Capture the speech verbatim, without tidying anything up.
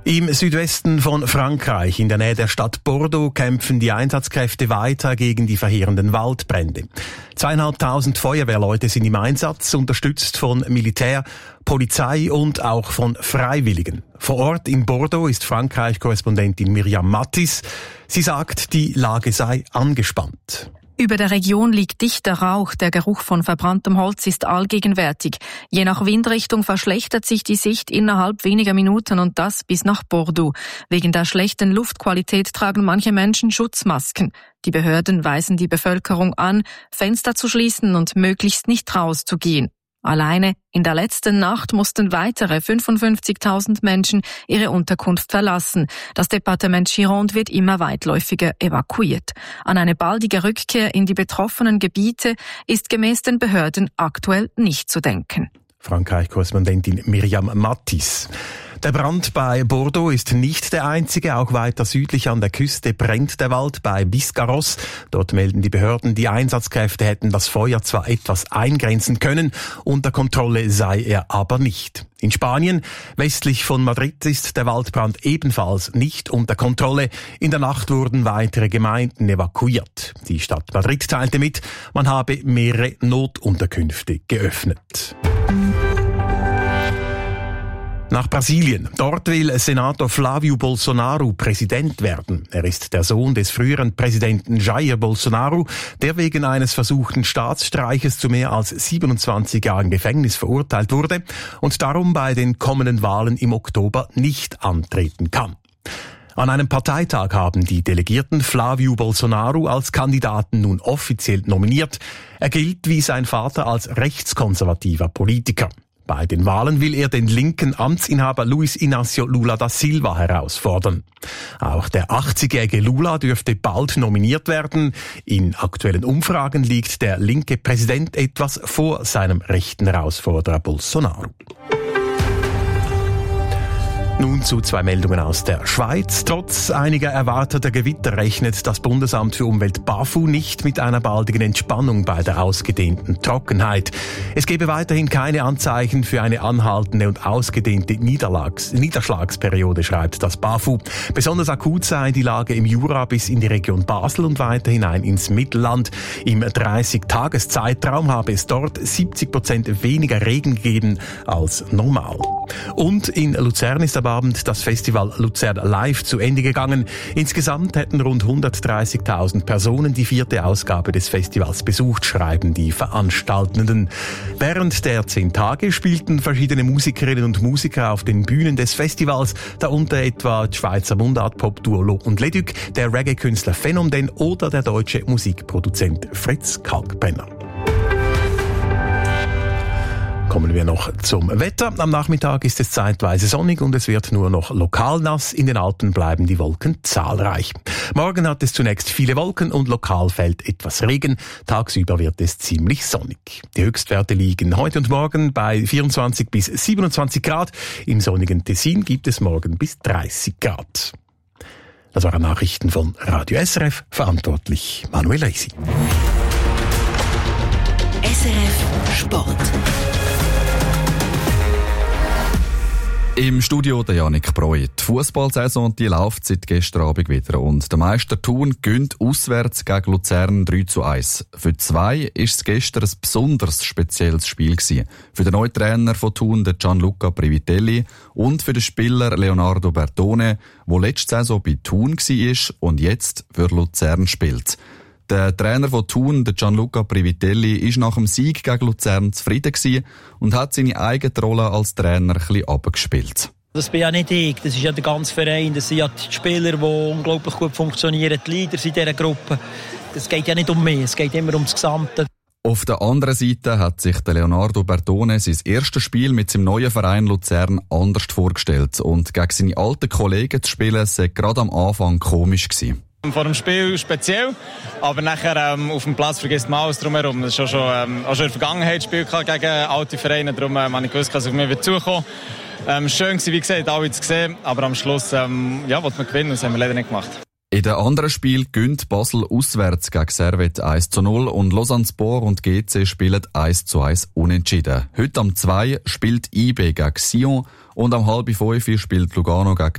Im Südwesten von Frankreich, in der Nähe der Stadt Bordeaux, kämpfen die Einsatzkräfte weiter gegen die verheerenden Waldbrände. Zweieinhalbtausend Feuerwehrleute sind im Einsatz, unterstützt von Militär, Polizei und auch von Freiwilligen. Vor Ort in Bordeaux ist Frankreich-Korrespondentin Myriam Mattis. Sie sagt, die Lage sei angespannt. Über der Region liegt dichter Rauch, der Geruch von verbranntem Holz ist allgegenwärtig. Je nach Windrichtung verschlechtert sich die Sicht innerhalb weniger Minuten und das bis nach Bordeaux. Wegen der schlechten Luftqualität tragen manche Menschen Schutzmasken. Die Behörden weisen die Bevölkerung an, Fenster zu schließen und möglichst nicht rauszugehen. Alleine in der letzten Nacht mussten weitere fünfundfünfzigtausend Menschen ihre Unterkunft verlassen. Das Departement Gironde wird immer weitläufiger evakuiert. An eine baldige Rückkehr in die betroffenen Gebiete ist gemäß den Behörden aktuell nicht zu denken. Frankreich-Korrespondentin Myriam Mattis. Der Brand bei Bordeaux ist nicht der einzige. Auch weiter südlich an der Küste brennt der Wald bei Biscarrosse. Dort melden die Behörden, die Einsatzkräfte hätten das Feuer zwar etwas eingrenzen können, unter Kontrolle sei er aber nicht. In Spanien, westlich von Madrid, ist der Waldbrand ebenfalls nicht unter Kontrolle. In der Nacht wurden weitere Gemeinden evakuiert. Die Stadt Madrid teilte mit, man habe mehrere Notunterkünfte geöffnet. Nach Brasilien. Dort will Senator Flávio Bolsonaro Präsident werden. Er ist der Sohn des früheren Präsidenten Jair Bolsonaro, der wegen eines versuchten Staatsstreiches zu mehr als siebenundzwanzig Jahren Gefängnis verurteilt wurde und darum bei den kommenden Wahlen im Oktober nicht antreten kann. An einem Parteitag haben die Delegierten Flávio Bolsonaro als Kandidaten nun offiziell nominiert. Er gilt wie sein Vater als rechtskonservativer Politiker. Bei den Wahlen will er den linken Amtsinhaber Luiz Inácio Lula da Silva herausfordern. Auch der achtzigjährige Lula dürfte bald nominiert werden. In aktuellen Umfragen liegt der linke Präsident etwas vor seinem rechten Herausforderer Bolsonaro. Nun zu zwei Meldungen aus der Schweiz. Trotz einiger erwarteter Gewitter rechnet das Bundesamt für Umwelt BAFU nicht mit einer baldigen Entspannung bei der ausgedehnten Trockenheit. Es gebe weiterhin keine Anzeichen für eine anhaltende und ausgedehnte Niederlags- Niederschlagsperiode, schreibt das BAFU. Besonders akut sei die Lage im Jura bis in die Region Basel und weiter hinein ins Mittelland. Im dreißig-Tages-Zeitraum habe es dort siebzig Prozent weniger Regen gegeben als normal. Und in Luzern ist aber Abend das Festival Luzern Live zu Ende gegangen. Insgesamt hätten rund hundertdreißigtausend Personen die vierte Ausgabe des Festivals besucht, schreiben die Veranstaltenden. Während der zehn Tage spielten verschiedene Musikerinnen und Musiker auf den Bühnen des Festivals, darunter etwa die Schweizer Mundart-Pop-Duo Lo und Leduc, der Reggae-Künstler Phänomen oder der deutsche Musikproduzent Fritz Kalkbrenner. Kommen wir noch zum Wetter. Am Nachmittag ist es zeitweise sonnig und es wird nur noch lokal nass. In den Alpen bleiben die Wolken zahlreich. Morgen hat es zunächst viele Wolken und lokal fällt etwas Regen. Tagsüber wird es ziemlich sonnig. Die Höchstwerte liegen heute und morgen bei vierundzwanzig bis siebenundzwanzig Grad. Im sonnigen Tessin gibt es morgen bis dreißig Grad. Das waren Nachrichten von Radio S R F, verantwortlich Manuel Reisi. S R F Sport. Im Studio der Janik Breu. Die Fußballsaison die läuft seit gestern Abend wieder und der Meister Thun gönnt auswärts gegen Luzern drei zu eins. Für zwei ist es gestern ein besonders spezielles Spiel gewesen. Für den neuen Trainer von Thun, den Gianluca Privitelli, und für den Spieler Leonardo Bertone, der letzte Saison bei Thun war und jetzt für Luzern spielt. Der Trainer von Thun, der Gianluca Privitelli, ist nach dem Sieg gegen Luzern zufrieden gewesen und hat seine eigene Rolle als Trainer ein bisschen abgespielt. Das bin ja nicht ich, das ist ja der ganze Verein, das sind ja die Spieler, die unglaublich gut funktionieren, die Leader in dieser Gruppe. Das geht ja nicht um mich, es geht immer ums Gesamte. Auf der anderen Seite hat sich der Leonardo Bertone sein erstes Spiel mit seinem neuen Verein Luzern anders vorgestellt und gegen seine alten Kollegen zu spielen, sei gerade am Anfang komisch gewesen. Vor dem Spiel speziell, aber nachher ähm, auf dem Platz vergisst man alles drumherum. Das ist auch schon, ähm, auch schon in der Vergangenheit Spiel gegen alte Vereine, darum ähm, habe ich gewusst, dass ich mir wieder zukommen. Ähm, schön war, wie gesagt, alle zu sehen, aber am Schluss ähm, ja, wollte man gewinnen und das haben wir leider nicht gemacht. In dem anderen Spiel gönnt Basel auswärts gegen Servette eins zu null und Lausanne-Sport und G C spielen eins zu eins unentschieden. Heute am zwei spielt I B gegen Sion und am halb fünf spielt Lugano gegen